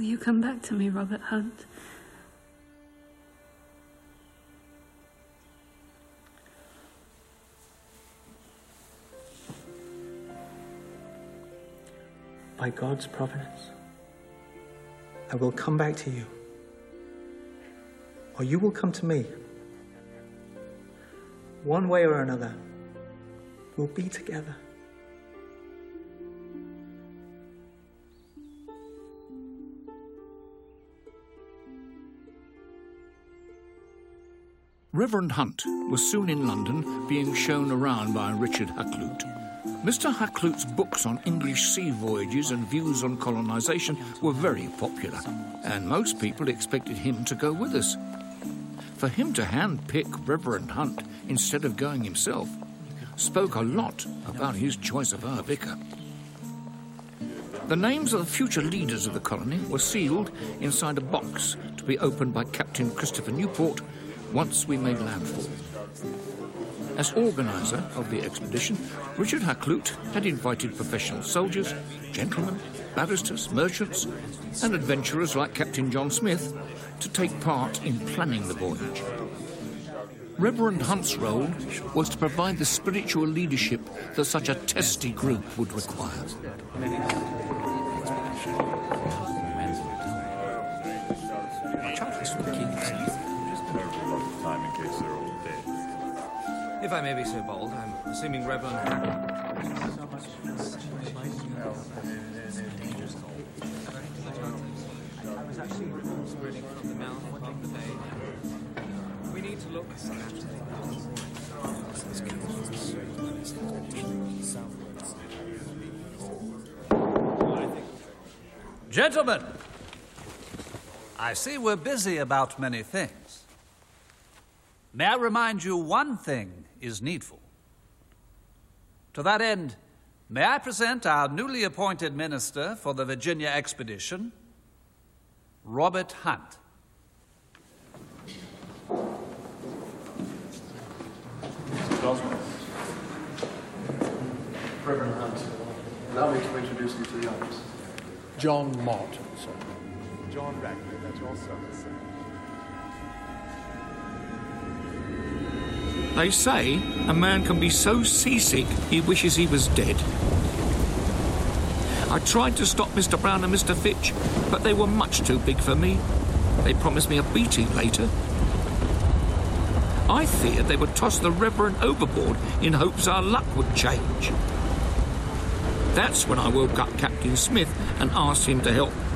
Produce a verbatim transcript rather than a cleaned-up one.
Will you come back to me, Robert Hunt? By God's providence, I will come back to you, or you will come to me. One way or another, we'll be together. Reverend Hunt was soon in London, being shown around by Richard Hakluyt. Mister Hakluyt's books on English sea voyages and views on colonisation were very popular, and most people expected him to go with us. For him to hand-pick Reverend Hunt instead of going himself spoke a lot about his choice of our vicar. The names of the future leaders of the colony were sealed inside a box to be opened by Captain Christopher Newport once we made landfall. As organiser of the expedition, Richard Hakluyt had invited professional soldiers, gentlemen, barristers, merchants, and adventurers like Captain John Smith to take part in planning the voyage. Reverend Hunt's role was to provide the spiritual leadership that such a testy group would require. If I may be so bold, I'm assuming Reverend We need to look Gentlemen, I see we're busy about many things. May I remind you one thing is needful. To that end, may I present our newly appointed minister for the Virginia expedition, Robert Hunt. Mister Osmond. Reverend Hunt, allow me to introduce you to the others. John Mott, sir. John Radcliffe, that's your service, sir. They say a man can be so seasick he wishes he was dead. I tried to stop Mister Brown and Mister Fitch, but they were much too big for me. They promised me a beating later. I feared they would toss the Reverend overboard in hopes our luck would change. That's when I woke up Captain Smith and asked him to help